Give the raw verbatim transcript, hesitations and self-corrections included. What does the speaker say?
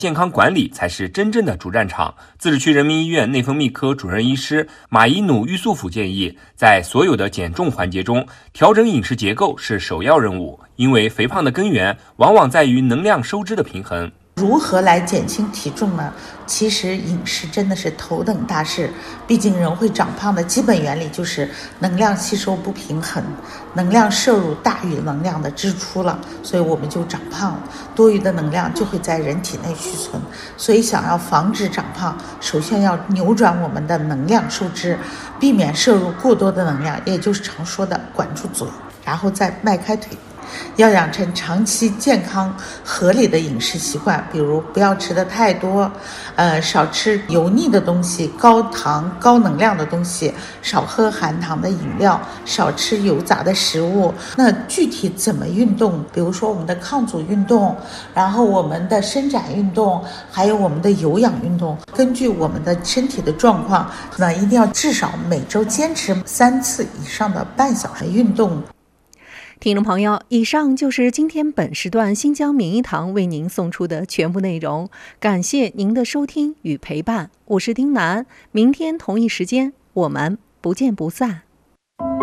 健康管理才是真正的主战场。自治区人民医院内分泌科主任医师马伊努玉素甫建议，在所有的减重环节中，调整饮食结构是首要任务，因为肥胖的根源往往在于能量收支的平衡。 如何来减轻体重呢？其实饮食真的是头等大事，毕竟人会长胖的基本原理就是能量吸收不平衡，能量摄入大于能量的支出了，所以我们就长胖了，多余的能量就会在人体内蓄存。所以想要防止长胖，首先要扭转我们的能量收支，避免摄入过多的能量，也就是常说的管住嘴，然后再迈开腿。要养成长期健康合理的饮食习惯，比如不要吃的太多，呃，少吃油腻的东西，高糖高能量的东西，少喝含糖的饮料，少吃油炸的食物。那具体怎么运动？比如说我们的抗阻运动，然后我们的伸展运动，还有我们的有氧运动，根据我们的身体的状况，那一定要至少每周坚持三次以上的半小时运动。 听众朋友，以上就是今天本时段新疆名医堂为您送出的全部内容，感谢您的收听与陪伴，我是丁楠，明天同一时间我们不见不散。